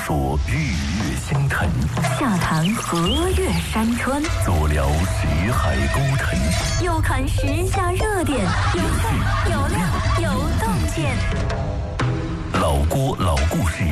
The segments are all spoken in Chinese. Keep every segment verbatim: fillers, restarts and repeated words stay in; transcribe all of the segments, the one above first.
说日月星辰， 下谈河岳山川， 左聊西海孤城， 右看时下热点，有趣有料有洞见。 老郭老故事。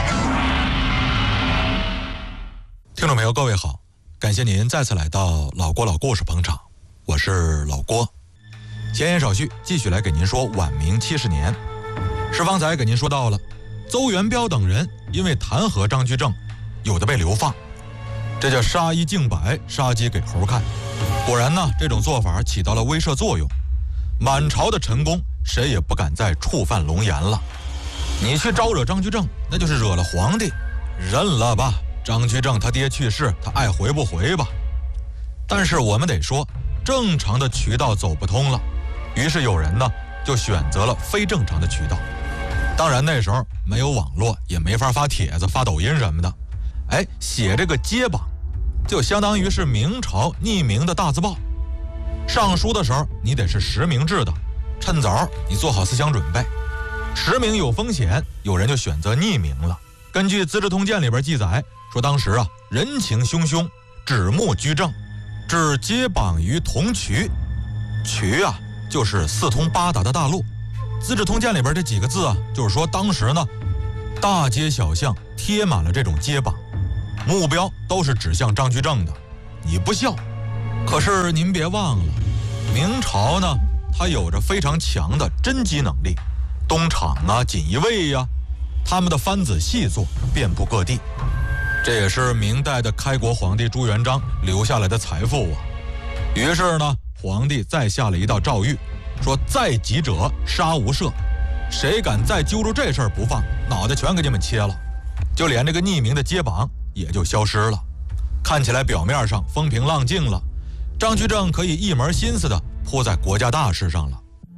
听众朋友，各位好，感谢您再次来到老郭老故事捧场，我是老郭。闲言少叙，继续来给您说晚明七十年。是方才给您说到了，邹元标等人因为弹劾张居正，有的被流放，这叫杀一儆百，杀鸡给猴看。果然呢，这种做法起到了威慑作用，满朝的臣工谁也不敢再触犯龙颜了。你去招惹张居正，那就是惹了皇帝，认了吧。张居正他爹去世，他爱回不回吧。但是我们得说，正常的渠道走不通了，于是有人呢就选择了非正常的渠道。当然那时候没有网络，也没法发帖子发抖音什么的，哎，写这个揭榜就相当于是明朝匿名的大字报。上书的时候你得是实名制的，趁早你做好思想准备。实名有风险，有人就选择匿名了。根据《资治通鉴》里边记载说，当时啊人情汹汹，指目居正，至揭榜于同渠。渠啊就是四通八达的大路。《资治通鉴》里边这几个字啊，就是说当时呢大街小巷贴满了这种揭榜，目标都是指向张居正的。你不孝，可是您别忘了，明朝呢它有着非常强的侦缉能力，东厂啊锦衣卫呀、啊，他们的番子细作遍布各地，这也是明代的开国皇帝朱元璋留下来的财富啊。于是呢皇帝再下了一道诏谕，说再急者杀无赦，谁敢再揪住这事儿不放，脑袋全给你们切了。就连这个匿名的揭榜也就消失了。看起来表面上风平浪静了，张居正可以一门心思的扑在国家大事上了。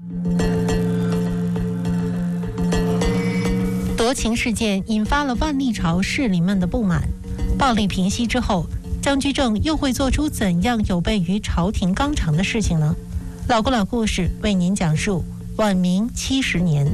夺情事件引发了万历朝士林们的不满，暴力平息之后，张居正又会做出怎样有悖于朝廷纲常的事情呢？老郭老故事为您讲述晚明七十年。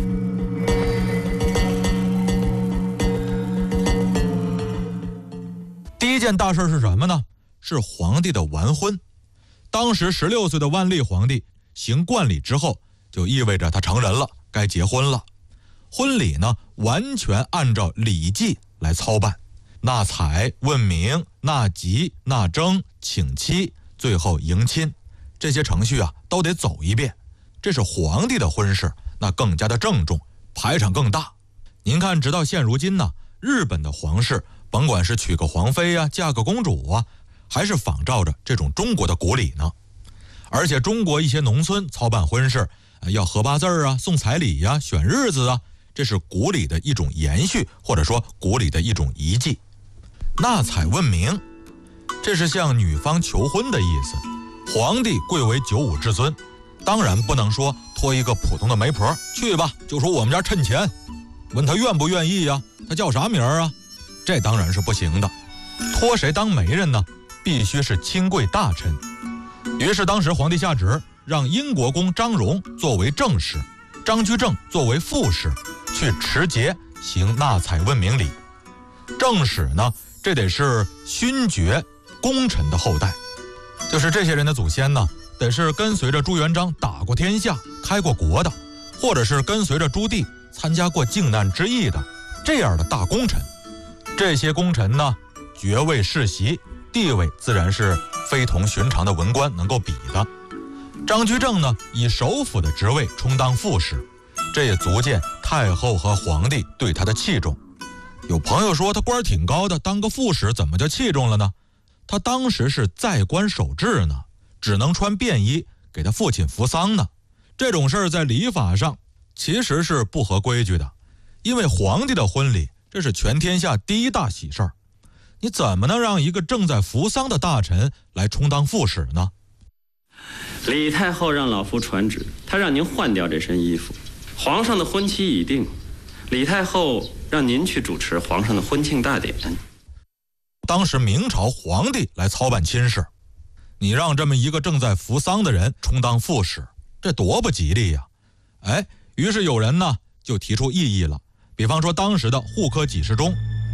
第一件大事是什么呢？是皇帝的完婚。当时十六岁的万历皇帝行冠礼之后，就意味着他成人了，该结婚了。婚礼呢完全按照礼记来操办，纳采、问名、纳吉、纳征、请妻，最后迎亲，这些程序啊都得走一遍。这是皇帝的婚事，那更加的郑重，排场更大。您看直到现如今呢，日本的皇室甭管是娶个皇妃啊，嫁个公主啊，还是仿照着这种中国的古礼呢。而且中国一些农村操办婚事要合八字啊，送彩礼啊，选日子啊，这是古礼的一种延续，或者说古礼的一种遗迹。纳采问名，这是向女方求婚的意思。皇帝贵为九五至尊，当然不能说托一个普通的媒婆去吧，就说我们家趁钱，问他愿不愿意呀、啊？他叫啥名啊？这当然是不行的。托谁当媒人呢？必须是亲贵大臣。于是当时皇帝下旨，让英国公张荣作为正使，张居正作为副使，去持节行纳采问名礼。正使呢，这得是勋爵功臣的后代，就是这些人的祖先呢，得是跟随着朱元爵打过天下、开过国的，或者是跟随着朱棣参加过靖难之役的这样的大功臣。这些功臣呢，爵位世袭，地位自然是非同寻常的文官能够比的。张居正呢，以首辅的职位充当副使，这也足见太后和皇帝对他的器重。有朋友说他官挺高的，当个副使怎么就器重了呢？他当时是在官守制呢，只能穿便衣给他父亲扶丧呢。这种事儿在礼法上其实是不合规矩的，因为皇帝的婚礼这是全天下第一大喜事儿，你怎么能让一个正在扶丧的大臣来充当副使呢？ 李太后让老夫传旨，她让您换掉这身衣服。皇上的婚期已定，李太后让您去主持皇上的婚庆大典。 当时明朝皇帝来操办亲事，你让这么一个正在扶丧的人充当副使，这多不吉利呀！哎，于是有人呢就提出异议了，比方说当时的户科给事中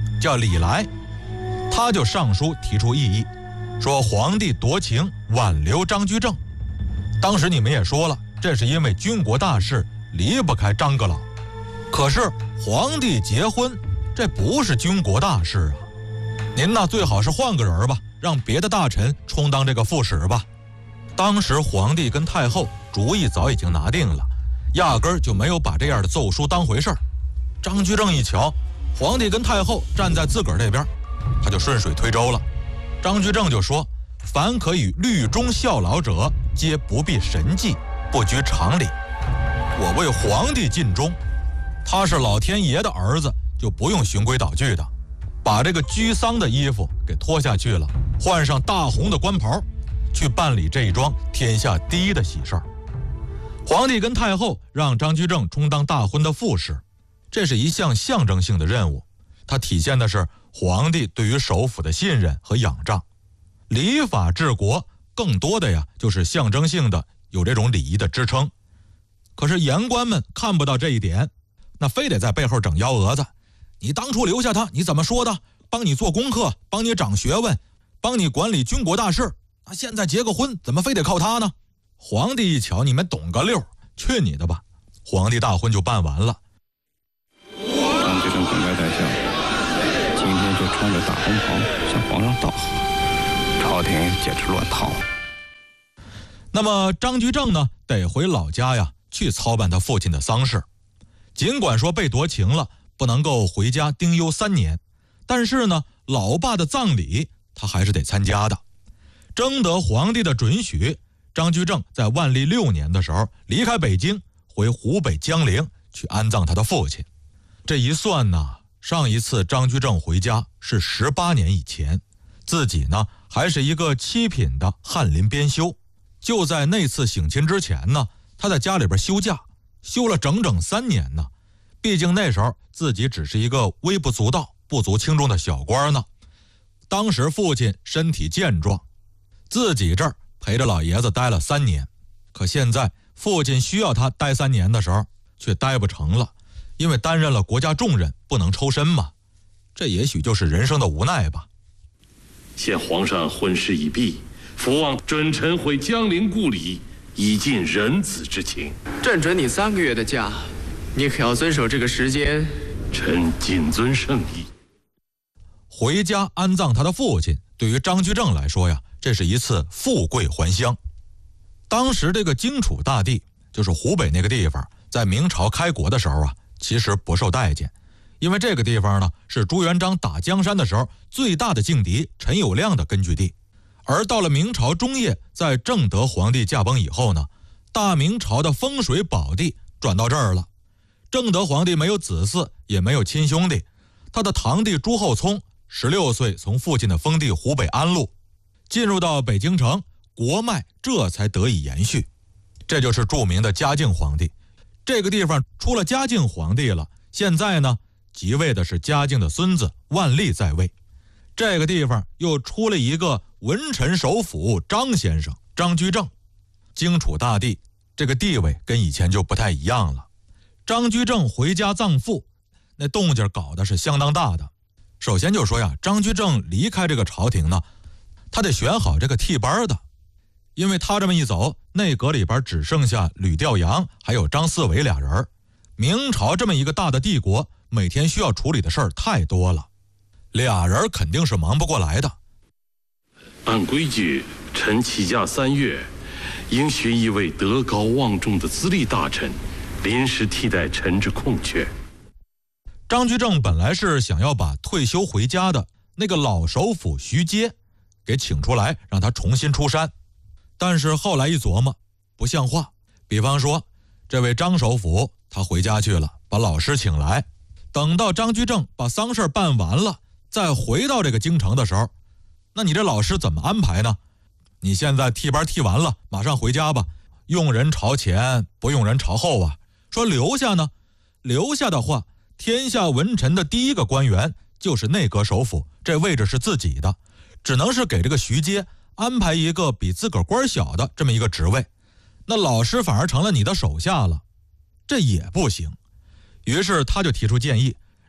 叫李来，他就上书提出异议，说皇帝夺情挽留张居正。当时你们也说了，这是因为军国大事离不开张阁老。可是皇帝结婚，这不是军国大事啊！您呢最好是换个人吧，让别的大臣充当这个副使吧。当时皇帝跟太后主意早已经拿定了，压根儿就没有把这样的奏书当回事儿。张居正一瞧，皇帝跟太后站在自个儿这边，他就顺水推舟了。张居正就说：“凡可与律中效劳者，皆不必神迹，不拘常理。我为皇帝尽忠，他是老天爷的儿子，就不用循规蹈矩的。”把这个居丧的衣服给脱下去了，换上大红的官袍，去办理这一桩天下第一的喜事儿。皇帝跟太后让张居正充当大婚的副使，这是一项象征性的任务，它体现的是皇帝对于首辅的信任和仰仗。礼法治国更多的呀，就是象征性的有这种礼仪的支撑。可是言官们看不到这一点，那非得在背后整幺蛾子。你当初留下他，你怎么说的？帮你做功课，帮你长学问，帮你管理军国大事，那现在结个婚，怎么非得靠他呢？皇帝一瞧，你们懂个溜，去你的吧！皇帝大婚就办完了。 张居正本该在下，今天就穿着大红袍向皇上道贺，朝廷简直乱套。 那么张居正呢，得回老家呀，去操办他父亲的丧事。尽管说被夺情了，不能够回家丁忧三年，但是呢，老爸的葬礼他还是得参加的。征得皇帝的准许，张居正在万历六年的时候离开北京，回湖北江陵去安葬他的父亲。这一算呢，上一次张居正回家是十八年以前，自己呢还是一个七品的翰林编修。就在那次省亲之前呢，他在家里边休假，休了整整三年呢。毕竟那时候自己只是一个微不足道、不足轻重的小官呢。当时父亲身体健壮，自己这儿陪着老爷子待了三年，可现在父亲需要他待三年的时候，却待不成了，因为担任了国家重任，不能抽身嘛。这也许就是人生的无奈吧。 现皇上婚事已毕，伏望准臣回江陵故里，以尽仁子之情。 朕准你三个月的假，你可要遵守这个时间。 臣谨遵圣意。 回家安葬他的父亲，对于张居正来说呀，这是一次富贵还乡。当时这个荆楚大地，就是湖北那个地方，在明朝开国的时候啊，其实不受待见，因为这个地方呢，是朱元璋打江山的时候最大的劲敌陈友谅的根据地。而到了明朝中叶，在正德皇帝驾崩以后呢，大明朝的风水宝地转到这儿了。正德皇帝没有子嗣，也没有亲兄弟，他的堂弟朱厚熜十六岁从父亲的封地湖北安陆进入到北京城，国脉这才得以延续。这就是著名的嘉靖皇帝。这个地方出了嘉靖皇帝了，现在呢，即位的是嘉靖的孙子万历在位。这个地方又出了一个文臣首辅张先生张居正。荆楚大地这个地位跟以前就不太一样了。张居正回家葬父，那动静搞得是相当大的。首先就说呀，张居正离开这个朝廷呢，他得选好这个替班的，因为他这么一走，内阁里边只剩下吕调阳还有张四维俩人。明朝这么一个大的帝国，每天需要处理的事儿太多了，俩人肯定是忙不过来的。 按规矩，臣起驾三月，应寻一位德高望重的资历大臣，临时替代臣之空缺。 张居正本来是想要把退休回家的那个老首辅徐阶给请出来，让他重新出山。但是后来一琢磨，不像话。比方说，这位张首辅他回家去了，把老师请来，等到张居正把丧事办完了，再回到这个京城的时候，那你这老师怎么安排呢？你现在替班替完了，马上回家吧，用人朝前，不用人朝后啊。说留下呢，留下的话，天下文臣的第一个官员就是内阁首辅，这位置是自己的，只能是给这个徐阶安排一个比自个儿官小的这么一个职位，那老师反而成了你的手下了，这也不行。于是他就提出建议，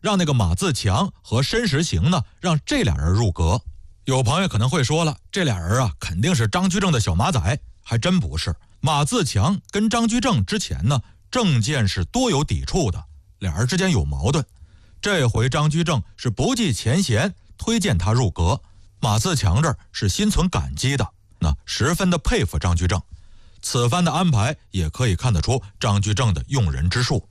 让那个马自强和申时行呢，让这俩人入阁。有朋友可能会说了，这俩人啊，肯定是张居正的小马仔，还真不是。马自强跟张居正之前呢，政见是多有抵触的，俩人之间有矛盾。这回张居正是不计前嫌推荐他入阁，马自强这儿是心存感激的，那十分的佩服张居正。此番的安排也可以看得出张居正的用人之术。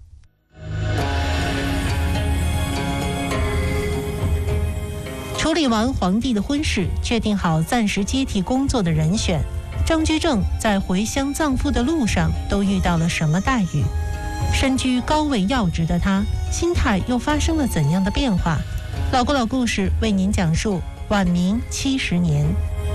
处理完皇帝的婚事，确定好暂时接替工作的人选，张居正在回乡葬父的路上都遇到了什么待遇？身居高位要职的他，心态又发生了怎样的变化？老古老故事为您讲述晚明七十年。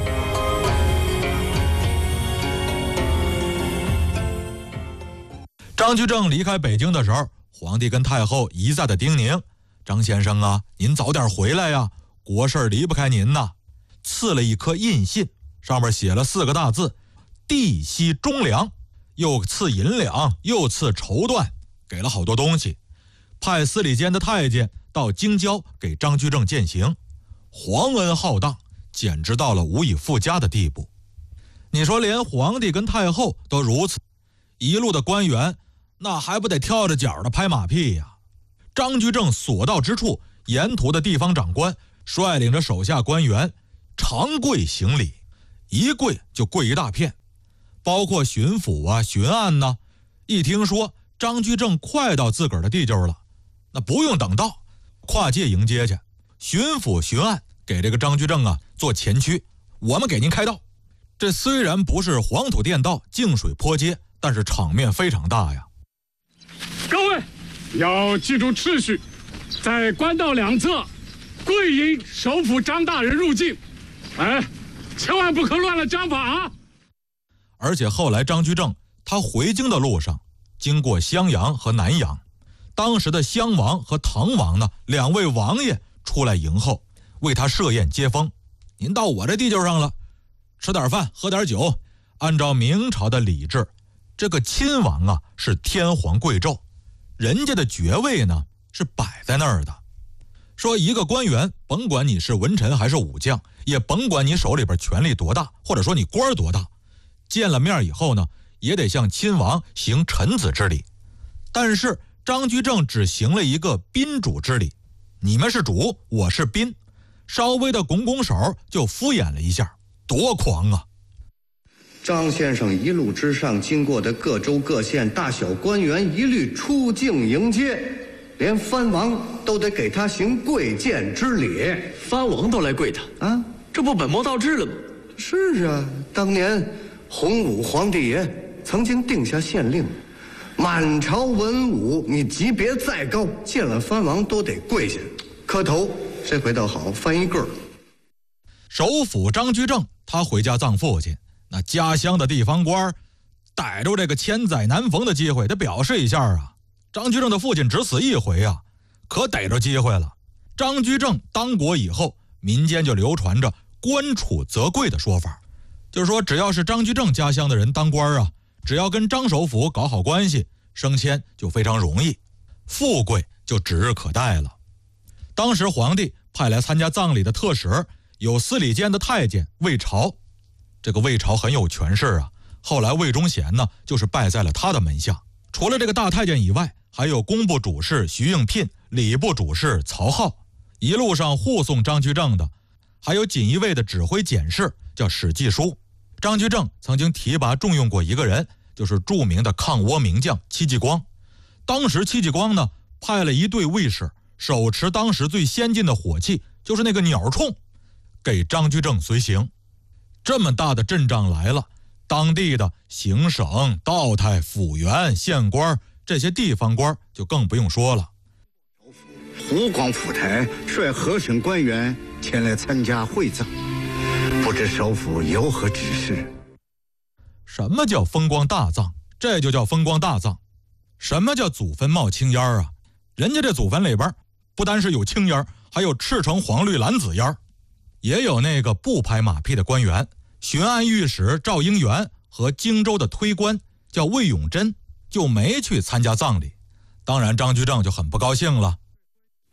张居正离开北京的时候，皇帝跟太后一再的叮咛：“张先生啊，您早点回来呀，国事离不开您呐。”赐了一颗印信，上面写了四个大字：“地息忠良”，又赐银两，又赐绸缎，给了好多东西。派司礼监的太监到京郊给张居正饯行，皇恩浩荡，简直到了无以复加的地步。你说连皇帝跟太后都如此，一路的官员那还不得跳着脚的拍马屁呀？张居正所到之处，沿途的地方长官率领着手下官员长跪行礼，一跪就跪一大片。包括巡抚啊、巡按呢，一听说张居正快到自个儿的地界了，那不用等到，跨界迎接去。巡抚、巡按给这个张居正啊做前驱，我们给您开道。这虽然不是黄土垫道、净水坡街，但是场面非常大呀。 各位要记住秩序，在官道两侧跪迎首府张大人入境，哎，千万不可乱了章法啊！ 而且后来张居正他回京的路上，经过襄阳和南阳，当时的襄王和唐王呢，两位王爷出来迎候，为他设宴接风。您到我这地界上了，吃点饭，喝点酒。按照明朝的礼制，这个亲王啊是天皇贵胄，人家的爵位呢是摆在那儿的。说一个官员，甭管你是文臣还是武将，也甭管你手里边权力多大，或者说你官多大，见了面以后呢，也得向亲王行臣子之礼。但是张居正只行了一个宾主之礼，你们是主，我是宾，稍微的拱拱手就敷衍了一下，多狂啊！ 张先生一路之上经过的各州各县大小官员一律出境迎接，连藩王都得给他行跪见之礼。 藩王都来跪他啊，这不本末倒置了吗？ 是啊，当年洪武皇帝爷曾经定下县令，满朝文武你级别再高，见了藩王都得跪下磕头。这回倒好，翻一个。 首辅张居正他回家葬父亲，那家乡的地方官逮住这个千载难逢的机会，得表示一下啊。张居正的父亲只死一回啊，可逮着机会了。张居正当国以后，民间就流传着官处则贵的说法，就是说只要是张居正家乡的人当官啊，只要跟张首辅搞好关系，升迁就非常容易，富贵就指日可待了。当时皇帝派来参加葬礼的特使有司礼监的太监魏朝，这个魏朝很有权势啊，后来魏忠贤呢就是拜在了他的门下。除了这个大太监以外，还有工部主事徐应聘、礼部主事曹浩，一路上护送张居正的还有锦衣卫的指挥检事叫史继书。张居正曾经提拔重用过一个人，就是著名的抗倭名将戚继光。当时戚继光呢派了一队卫士手持当时最先进的火器，就是那个鸟铳，给张居正随行。这么大的阵仗来了，当地的行省、道台、府员、县官这些地方官就更不用说了。 湖广府台率河省官员前来参加会葬，不知首府有何指示？ 什么叫风光大葬？这就叫风光大葬。什么叫祖坟冒青烟啊？人家这祖坟里边不单是有青烟，还有赤橙黄绿蓝紫烟。也有那个不拍马屁的官员，巡按御史赵英元和荆州的推官叫魏永贞就没去参加葬礼。当然张居正就很不高兴了。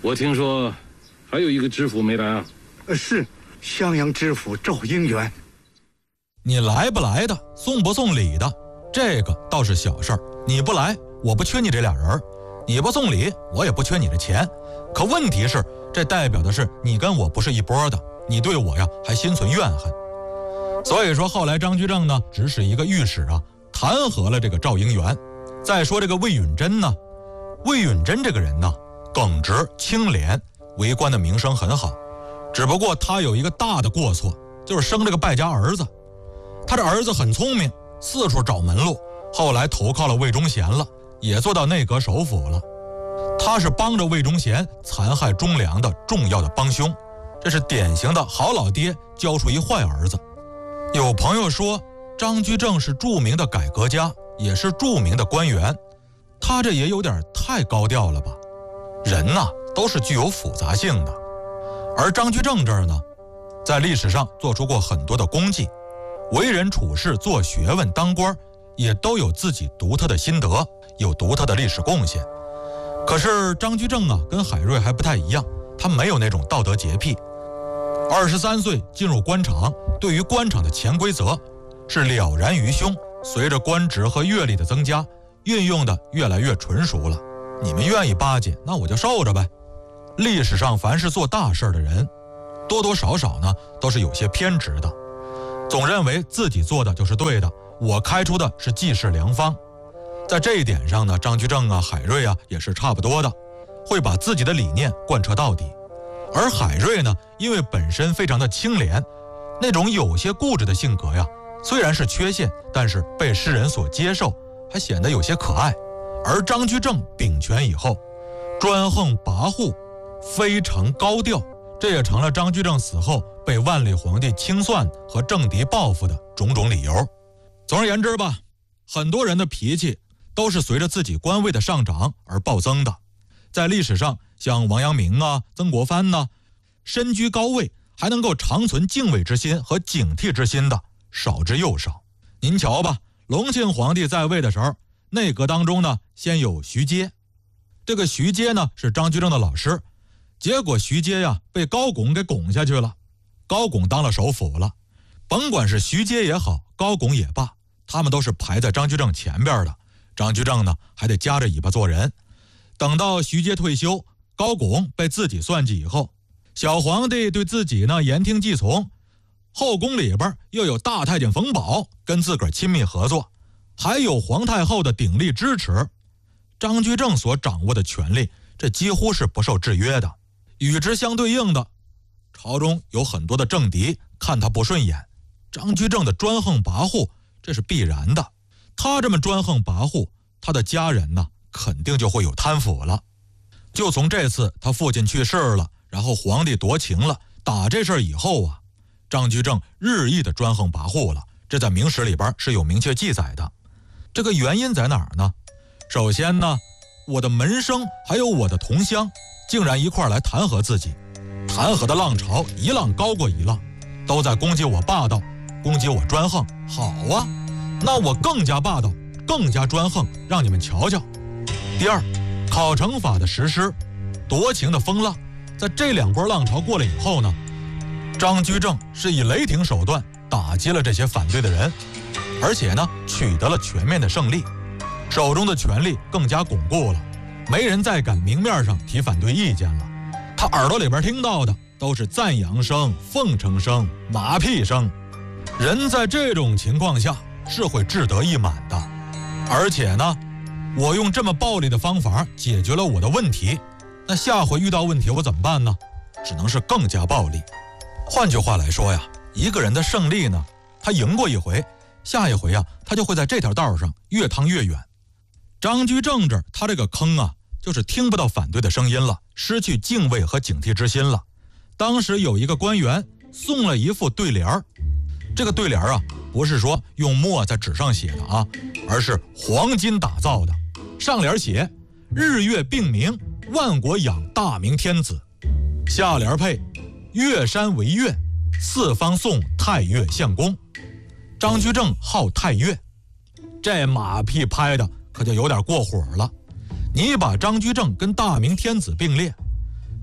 我听说还有一个知府没来啊？ 呃，是襄阳知府赵应元。 你来不来的，送不送礼的，这个倒是小事儿。你不来，我不缺你这俩人；你不送礼，我也不缺你这钱。可问题是，这代表的是你跟我不是一波的，你对我呀还心存怨恨。所以说，后来张居正呢，指使一个御史啊，弹劾了这个赵应元。再说这个魏允贞呢，魏允贞这个人呢，耿直清廉，为官的名声很好。只不过他有一个大的过错，就是生了个败家儿子。他这儿子很聪明，四处找门路，后来投靠了魏忠贤了，也做到内阁首辅了。他是帮着魏忠贤残害忠良的重要的帮凶，这是典型的好老爹教出一坏儿子。有朋友说，张居正是著名的改革家，也是著名的官员，他这也有点太高调了吧？人呐，都是具有复杂性的。而张居正这儿呢，在历史上做出过很多的功绩，为人处事、做学问、当官，也都有自己独特的心得，有独特的历史贡献。可是张居正啊，跟海瑞还不太一样，他没有那种道德洁癖。二十三岁进入官场，对于官场的潜规则是了然于胸，随着官职和阅历的增加，运用的越来越纯熟了。你们愿意巴结，那我就受着呗。历史上凡是做大事的人，多多少少呢都是有些偏执的，总认为自己做的就是对的，我开出的是济世良方。在这一点上呢，张居正啊、海瑞啊也是差不多的，会把自己的理念贯彻到底。而海瑞呢，因为本身非常的清廉，那种有些固执的性格呀，虽然是缺陷，但是被世人所接受，还显得有些可爱。而张居正秉权以后，专横跋扈，非常高调，这也成了张居正死后被万历皇帝清算和政敌报复的种种理由。总而言之吧，很多人的脾气都是随着自己官位的上涨而暴增的。在历史上，像王阳明啊、曾国藩呐、啊，身居高位还能够长存敬畏之心和警惕之心的少之又少。您瞧吧，隆庆皇帝在位的时候，内阁当中呢，先有徐阶。这个徐阶呢是张居正的老师，结果徐阶呀被高拱给拱下去了，高拱当了首辅了。甭管是徐阶也好，高拱也罢，他们都是排在张居正前边的。张居正呢还得夹着尾巴做人。等到徐阶退休，高拱被自己算计以后，小皇帝对自己呢言听计从，后宫里边又有大太监冯保跟自个儿亲密合作，还有皇太后的鼎力支持，张居正所掌握的权力，这几乎是不受制约的。与之相对应的，朝中有很多的政敌看他不顺眼，张居正的专横跋扈，这是必然的。他这么专横跋扈，他的家人呢肯定就会有贪腐了。就从这次他父亲去世了，然后皇帝夺情了，打这事儿以后啊，张居正日益的专横跋扈了，这在明史里边是有明确记载的。这个原因在哪儿呢？首先呢，我的门生还有我的同乡竟然一块来弹劾自己，弹劾的浪潮一浪高过一浪，都在攻击我霸道，攻击我专横。好啊，那我更加霸道，更加专横，让你们瞧瞧。第二，考成法的实施，夺情的风浪，在这两波浪潮过了以后呢，张居正是以雷霆手段打击了这些反对的人，而且呢取得了全面的胜利，手中的权力更加巩固了，没人再敢明面上提反对意见了。他耳朵里边听到的都是赞扬声、奉承声、马屁声。人在这种情况下是会志得意满的，而且呢，我用这么暴力的方法解决了我的问题，那下回遇到问题我怎么办呢？只能是更加暴力。换句话来说呀，一个人的胜利呢，他赢过一回，下一回啊，他就会在这条道上越趟越远。张居正这他这个坑啊，就是听不到反对的声音了，失去敬畏和警惕之心了。当时有一个官员送了一副对联儿，这个对联啊，不是说用墨在纸上写的啊，而是黄金打造的。上联写日月并明，万国仰大明天子，下联配岳山为岳，四方颂太岳相公。张居正好太岳，这马屁拍的可就有点过火了。你把张居正跟大明天子并列，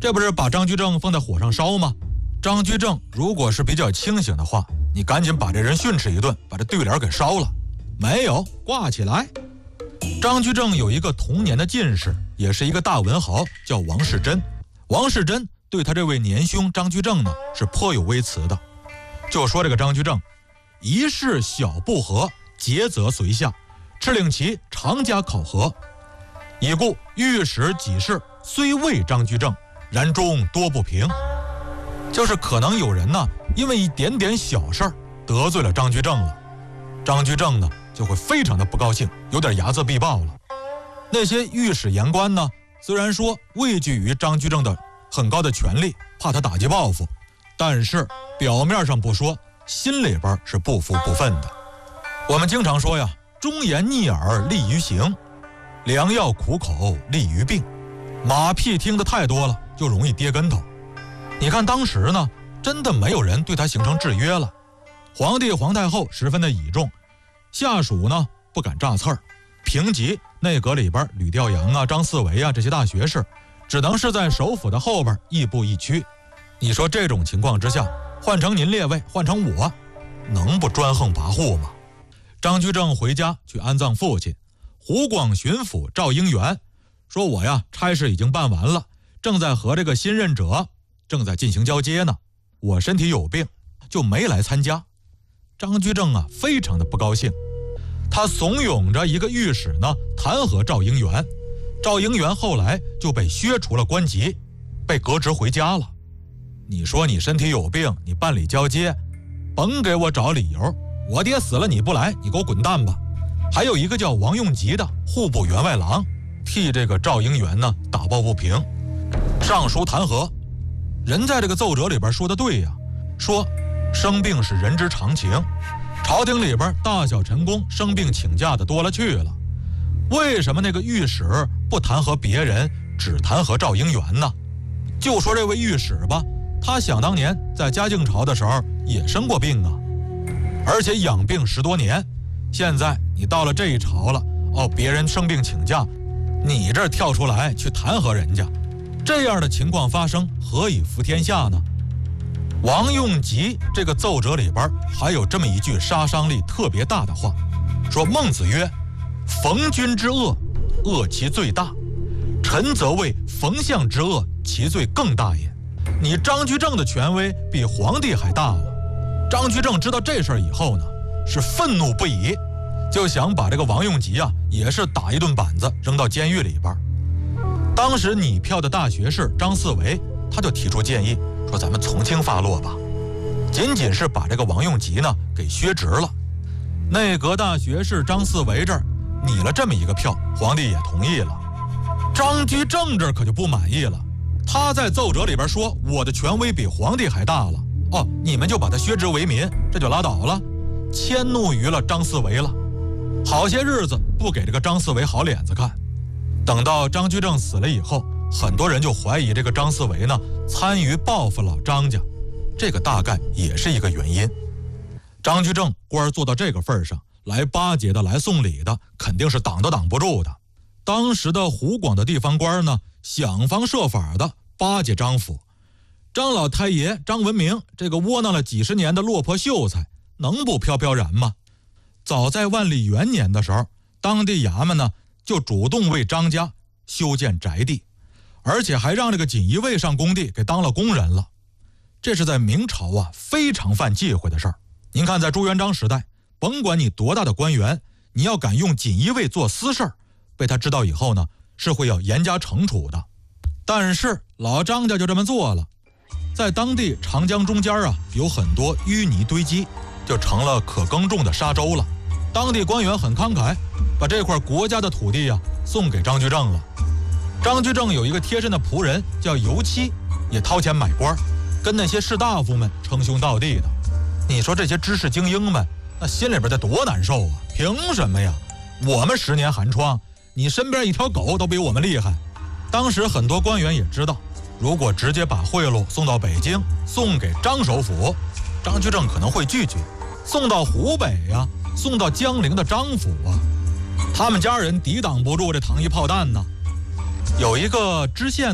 这不是把张居正放在火上烧吗？张居正如果是比较清醒的话，你赶紧把这人训斥一顿，把这对联给烧了。没有，挂起来。张居正有一个童年的进士，也是一个大文豪，叫王士祯。王士祯对他这位年兄张居正呢是颇有微词的，就说这个张居正一事小不和，节则随下，敕令其常加考核，已故御史几事虽为张居正，然终多不平。就是可能有人呢因为一点点小事儿得罪了张居正了，张居正呢就会非常的不高兴，有点睚眦必报了。那些御史言官呢，虽然说畏惧于张居正的很高的权力，怕他打击报复，但是表面上不说，心里边是不服不忿的。我们经常说呀，忠言逆耳利于行，良药苦口利于病。马屁听得太多了，就容易跌跟头。你看当时呢，真的没有人对他形成制约了。皇帝皇太后十分的倚重，下属呢不敢炸刺儿，平级内阁里边吕调阳啊、张四维啊这些大学士，只能是在首辅的后边亦步亦趋。你说这种情况之下，换成您列位，换成我，能不专横跋扈吗？张居正回家去安葬父亲，湖广巡抚赵英元说，我呀差事已经办完了，正在和这个新任者正在进行交接呢，我身体有病，就没来参加。张居正啊非常的不高兴，他怂恿着一个御史呢弹劾赵英元，赵英元后来就被削除了官级，被革职回家了。你说你身体有病，你办理交接，甭给我找理由，我爹死了你不来，你给我滚蛋吧。还有一个叫王用吉的户部员外郎，替这个赵英元呢打抱不平，上书弹劾。人在这个奏折里边说的对呀，说生病是人之常情，朝廷里边大小臣工生病请假的多了去了，为什么那个御史不弹劾别人，只弹劾赵英元呢？就说这位御史吧，他想当年在嘉靖朝的时候也生过病啊，而且养病十多年。现在你到了这一朝了，哦，别人生病请假，你这儿跳出来去弹劾人家，这样的情况发生，何以服天下呢？王用吉这个奏折里边还有这么一句杀伤力特别大的话，说孟子曰：逢君之恶，恶其最大，臣则谓逢相之恶，其罪更大也。你张居正的权威比皇帝还大了。张居正知道这事儿以后呢，是愤怒不已，就想把这个王用吉啊也是打一顿板子，扔到监狱里边。当时拟票的大学士张四维他就提出建议，说咱们从轻发落吧，仅仅是把这个王用吉呢给削职了。内阁大学士张四维这儿拟了这么一个票，皇帝也同意了。张居正这儿可就不满意了，他在奏折里边说我的权威比皇帝还大了，哦，你们就把他削职为民，这就拉倒了，迁怒于了张四维了。好些日子不给这个张四维好脸子看。等到张居正死了以后，很多人就怀疑这个张四维呢参与报复老张家，这个大概也是一个原因。张居正官做到这个份上，来巴结的来送礼的肯定是挡都挡不住的。当时的湖广的地方官呢，想方设法的巴结张府。张老太爷张文明这个窝囊了几十年的落魄秀才，能不飘飘然吗？早在万历元年的时候，当地衙门呢就主动为张家修建宅地，而且还让这个锦衣卫上工地给当了工人了。这是在明朝啊非常犯忌讳的事儿。您看在朱元璋时代，甭管你多大的官员，你要敢用锦衣卫做私事儿，被他知道以后呢是会要严加惩处的。但是老张家就这么做了，在当地长江中间啊有很多淤泥堆积，就成了可耕种的沙洲了。当地官员很慷慨，把这块国家的土地啊送给张居正了。张居正有一个贴身的仆人叫尤期，也掏钱买官，跟那些士大夫们称兄道弟的。你说这些知识精英们那心里边得多难受啊，凭什么呀？我们十年寒窗，你身边一条狗都比我们厉害。当时很多官员也知道，如果直接把贿赂送到北京，送给张首府，张居正可能会拒绝。送到湖北呀，送到江陵的张府啊，他们家人抵挡不住这糖衣炮弹呢。有一个知县呢给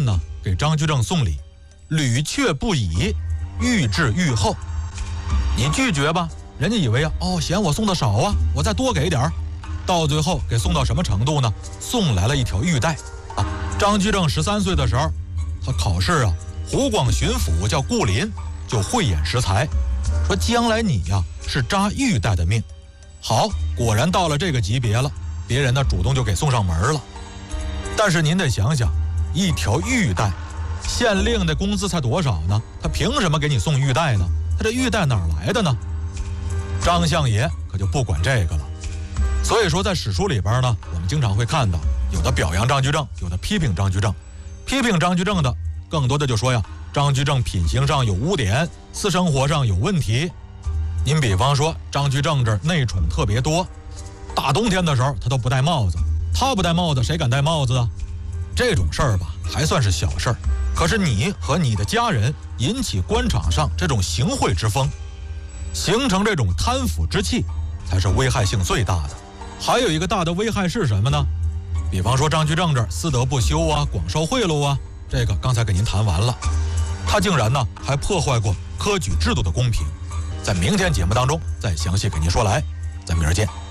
给张居正送礼，屡却不已，愈至愈厚。你拒绝吧，人家以为啊，哦，嫌我送的少啊，我再多给点儿。到最后给送到什么程度呢？送来了一条玉带啊！张居正十三岁的时候，他考试啊，湖广巡抚叫顾林就慧眼识才，说将来你呀是扎玉带的命。好，果然到了这个级别了，别人呢主动就给送上门了。但是您得想想，一条玉带，县令的工资才多少呢？他凭什么给你送玉带呢？他这玉带哪儿来的呢？张相爷可就不管这个了。所以说在史书里边呢，我们经常会看到有的表扬张居正，有的批评张居正。批评张居正的更多的就说呀，张居正品行上有污点，私生活上有问题。您比方说张居正这内宠特别多，大冬天的时候他都不戴帽子，他不戴帽子谁敢戴帽子啊？这种事儿吧还算是小事儿，可是你和你的家人引起官场上这种行贿之风，形成这种贪腐之气，才是危害性最大的。还有一个大的危害是什么呢？比方说张居正这私德不修啊，广受贿赂啊，这个刚才给您谈完了。他竟然呢还破坏过科举制度的公平，在明天节目当中再详细给您说来，咱明儿见。